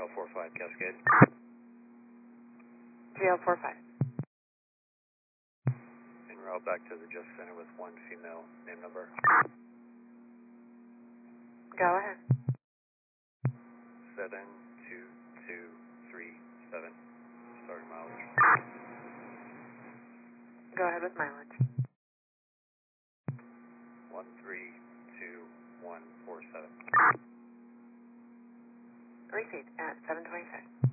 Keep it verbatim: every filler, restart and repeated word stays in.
L four five Cascade. G L four five. En route back to the Jet Center with one female name number. Go ahead. seven two two three seven. Starting mileage. Go ahead with mileage. one three two one four seven. Received at seven twenty-six.